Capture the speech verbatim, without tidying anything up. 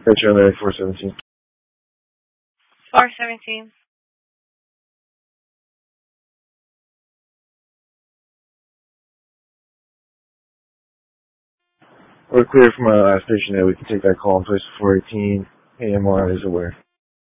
Metro America four seventeen. four seventeen. We're clear from our last patient that we can take that call in place for four eighteen. A M R is aware.